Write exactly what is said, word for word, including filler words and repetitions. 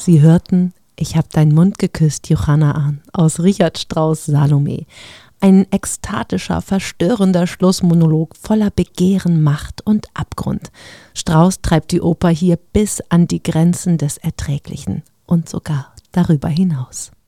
Sie hörten »Ich hab deinen Mund geküsst«, Johanna Arndt, aus Richard Strauss' Salome. Ein ekstatischer, verstörender Schlussmonolog voller Begehren, Macht und Abgrund. Strauss treibt die Oper hier bis an die Grenzen des Erträglichen und sogar darüber hinaus.